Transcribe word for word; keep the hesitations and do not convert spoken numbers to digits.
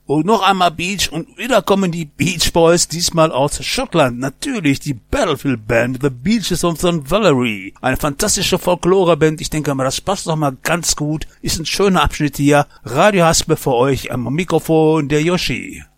Und noch einmal Beach und wieder kommen die Beach Boys, diesmal aus Schottland. Natürlich die Battlefield Band, The Beaches of Saint Valerie. Eine fantastische Folklore-Band, ich denke mal, das passt doch mal ganz gut. Ist ein schöner Abschnitt hier. Radio Haspe für euch am Mikrofon, der Yoshi.